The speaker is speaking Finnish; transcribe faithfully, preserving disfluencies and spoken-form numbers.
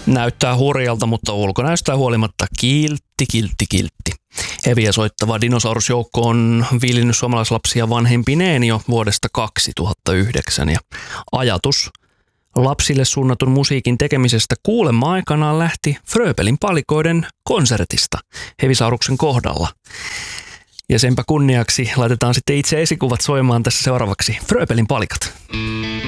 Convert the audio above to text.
Näyttää hurjalta, mutta ulkonäöstään huolimatta kiltti, kiltti, kiltti. Heviä soittava dinosaurusjoukko on viilinnyt suomalaislapsia vanhempineen jo vuodesta kaksituhattayhdeksän ja ajatus lapsille suunnatun musiikin tekemisestä kuulemma aikanaan lähti Fröbelin palikoiden konsertista Hevisauruksen kohdalla. Ja senpä kunniaksi laitetaan sitten itse esikuvat soimaan tässä seuraavaksi Fröbelin palikat.